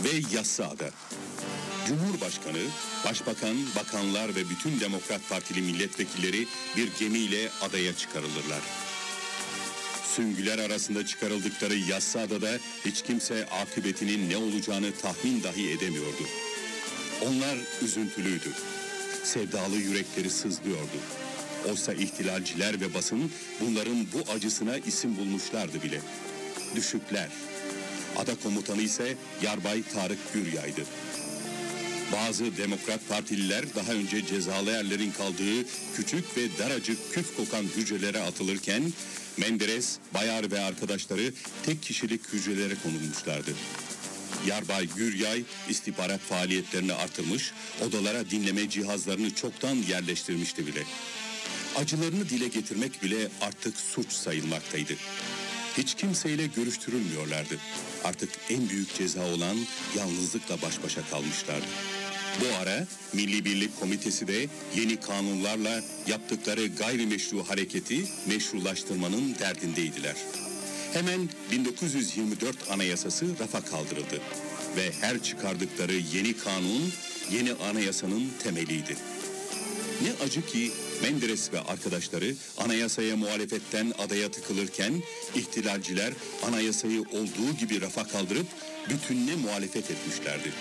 ve Yassıada. Cumhurbaşkanı, başbakan, bakanlar ve bütün Demokrat Partili milletvekilleri bir gemiyle adaya çıkarılırlar. Süngüler arasında çıkarıldıkları Yassıada'da hiç kimse akıbetinin ne olacağını tahmin dahi edemiyordu. Onlar üzüntülüydü. Sevdalı yürekleri sızlıyordu. Oysa ihtilalciler ve basın bunların bu acısına isim bulmuşlardı bile. Düşükler. Ada komutanı ise Yarbay Tarık Güryay'dı. Bazı Demokrat Partililer daha önce cezalı yerlerin kaldığı küçük ve daracık küf kokan hücrelere atılırken Menderes, Bayar ve arkadaşları tek kişilik hücrelere konulmuşlardı. Yarbay Güryay istihbarat faaliyetlerini artırmış, odalara dinleme cihazlarını çoktan yerleştirmişti bile. Acılarını dile getirmek bile artık suç sayılmaktaydı. Hiç kimseyle görüştürülmüyorlardı. Artık en büyük ceza olan yalnızlıkla baş başa kalmışlardı. Bu ara Milli Birlik Komitesi de yeni kanunlarla yaptıkları gayrimeşru hareketi meşrulaştırmanın derdindeydiler. Hemen 1924 Anayasası rafa kaldırıldı ve her çıkardıkları yeni kanun yeni anayasanın temeliydi. Ne acı ki Menderes ve arkadaşları anayasaya muhalefetten adaya tıkılırken ihtilalciler anayasayı olduğu gibi rafa kaldırıp bütününe muhalefet etmişlerdi.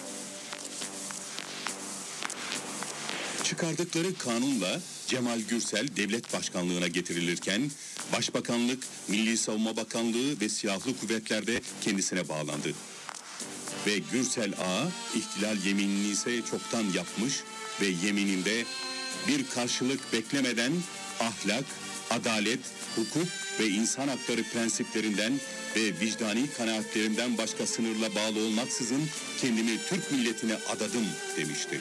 Çıkardıkları kanunla Cemal Gürsel devlet başkanlığına getirilirken Başbakanlık, Milli Savunma Bakanlığı ve Silahlı Kuvvetler'de kendisine bağlandı. Ve Gürsel Ağa ihtilal yeminini ise çoktan yapmış ve yemininde bir karşılık beklemeden ahlak, adalet, hukuk ve insan hakları prensiplerinden ve vicdani kanaatlerinden başka sınırla bağlı olmaksızın kendimi Türk milletine adadım demişti.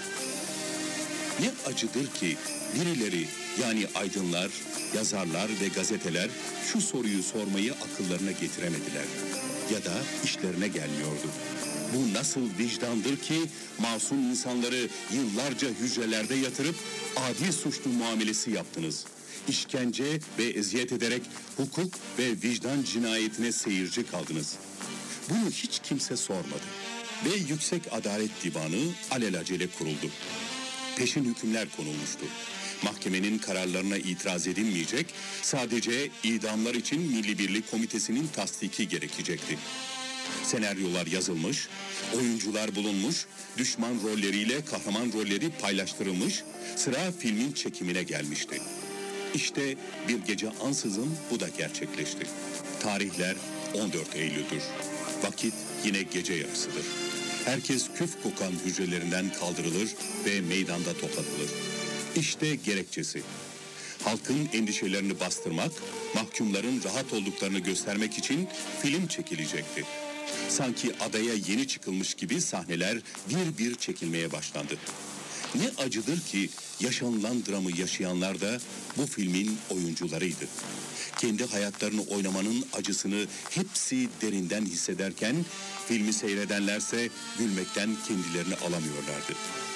Ne acıdır ki birileri yani aydınlar, yazarlar ve gazeteler şu soruyu sormayı akıllarına getiremediler ya da işlerine gelmiyordu. Bu nasıl vicdandır ki masum insanları yıllarca hücrelerde yatırıp adi suçlu muamelesi yaptınız. İşkence ve eziyet ederek hukuk ve vicdan cinayetine seyirci kaldınız. Bunu hiç kimse sormadı ve Yüksek Adalet Divanı alelacele kuruldu. Peşin hükümler konulmuştu. Mahkemenin kararlarına itiraz edilmeyecek, sadece idamlar için Milli Birlik Komitesi'nin tasdiki gerekecekti. Senaryolar yazılmış, oyuncular bulunmuş, düşman rolleriyle kahraman rolleri paylaştırılmış, sıra filmin çekimine gelmişti. İşte bir gece ansızın bu da gerçekleşti. Tarihler 14 Eylül'dür. Vakit yine gece yarısıdır. Herkes küf kokan hücrelerinden kaldırılır ve meydanda toplanılır. İşte gerekçesi. Halkın endişelerini bastırmak, mahkumların rahat olduklarını göstermek için film çekilecekti. Sanki adaya yeni çıkılmış gibi sahneler bir bir çekilmeye başlandı. Ne acıdır ki yaşanılan dramı yaşayanlar da bu filmin oyuncularıydı. Kendi hayatlarını oynamanın acısını hepsi derinden hissederken filmi seyredenlerse gülmekten kendilerini alamıyorlardı.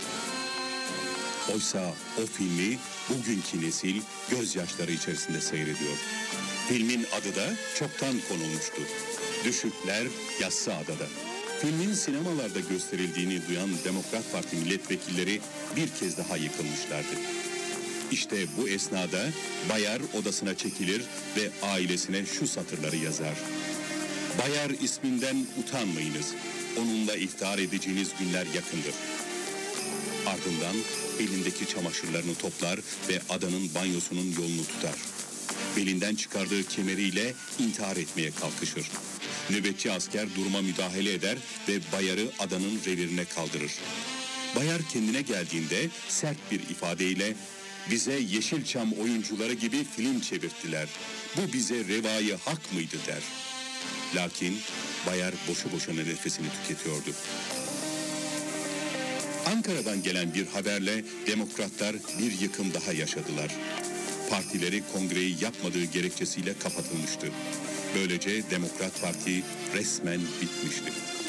Oysa o filmi bugünkü nesil gözyaşları içerisinde seyrediyor. Filmin adı da çoktan konulmuştu. Düşükler Yassıada'da. Filmin sinemalarda gösterildiğini duyan Demokrat Parti milletvekilleri bir kez daha yıkılmışlardı. İşte bu esnada Bayar odasına çekilir ve ailesine şu satırları yazar. Bayar isminden utanmayınız. Onunla iftihar edeceğiniz günler yakındır. Ardından elindeki çamaşırlarını toplar ve adanın banyosunun yolunu tutar. Belinden çıkardığı kemeriyle intihar etmeye kalkışır. Nöbetçi asker duruma müdahale eder ve Bayar'ı adanın revirine kaldırır. Bayar kendine geldiğinde sert bir ifadeyle bize Yeşilçam oyuncuları gibi film çevirttiler. Bu bize revayı hak mıydı der. Lakin Bayar boşu boşuna nefesini tüketiyordu. Ankara'dan gelen bir haberle Demokratlar bir yıkım daha yaşadılar. Partileri kongreyi yapmadığı gerekçesiyle kapatılmıştı. Böylece Demokrat Parti resmen bitmişti.